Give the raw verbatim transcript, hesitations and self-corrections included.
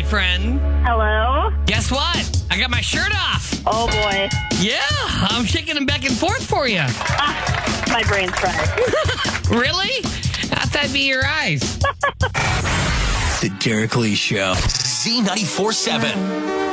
my friend. Hello? Guess what? I got my shirt off. Oh, boy. Yeah, I'm shaking them back and forth for you. Ah, my brain's fried. Really? How'd that be your eyes? The Derek Lee Show. Z ninety-four seven.